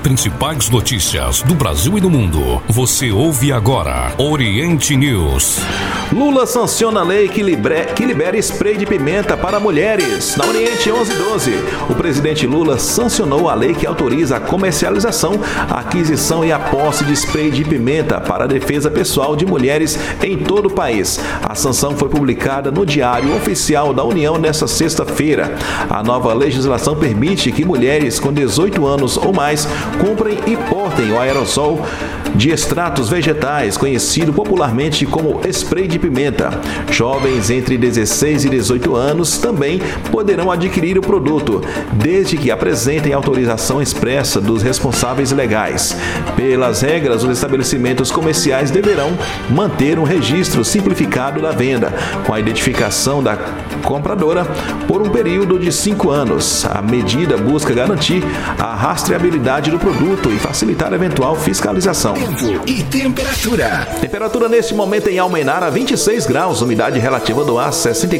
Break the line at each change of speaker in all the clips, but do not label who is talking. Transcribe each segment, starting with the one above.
principais notícias do Brasil e do mundo. Você ouve agora Oriente News.
Lula sanciona a lei que libera spray de pimenta para mulheres. Na Oriente 1112, o presidente Lula sancionou a lei que autoriza a comercialização, a aquisição e a posse de spray de pimenta para a defesa pessoal de mulheres em todo o país. A sanção foi publicada no Diário Oficial da União nesta sexta-feira. A nova legislação permite que mulheres com 18 anos ou mais comprem e portem o aerossol de extratos vegetais, conhecido popularmente como spray de pimenta. Jovens entre 16 e 18 anos também poderão adquirir o produto, desde que apresentem autorização expressa dos responsáveis legais. Pelas regras, os estabelecimentos comerciais deverão manter um registro simplificado da venda, com a identificação da compradora por um período de 5 anos. A medida busca garantir a rastreabilidade do produto e facilitar a eventual fiscalização.
Tempo e temperatura.
Temperatura neste momento em Almenara, 26 graus, umidade relativa do ar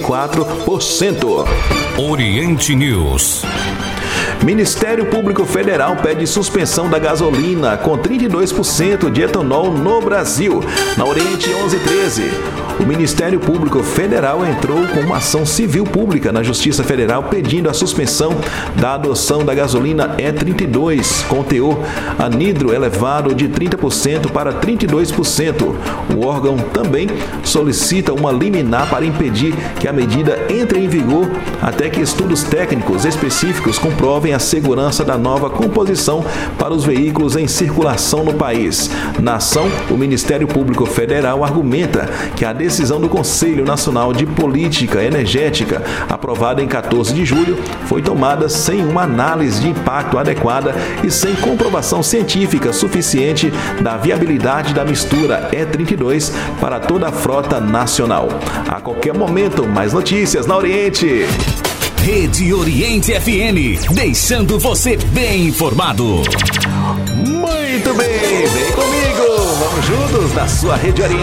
64%.
Oriente News.
Ministério Público Federal pede suspensão da gasolina com 32% de etanol no Brasil. Na Oriente 1113, o Ministério Público Federal entrou com uma ação civil pública na Justiça Federal pedindo a suspensão da adoção da gasolina E32 com teor anidro elevado de 30% para 32%. O órgão também solicita uma liminar para impedir que a medida entre em vigor até que estudos técnicos específicos comprovem a segurança da nova composição para os veículos em circulação no país. Na ação, o Ministério Público Federal argumenta que a decisão do Conselho Nacional de Política Energética, aprovada em 14 de julho, foi tomada sem uma análise de impacto adequada e sem comprovação científica suficiente da viabilidade da mistura E32 para toda a frota nacional. A qualquer momento, mais notícias na Oriente.
Rede Oriente FM, deixando você bem informado.
Muito bem, vem comigo, vamos juntos na sua Rede Oriente.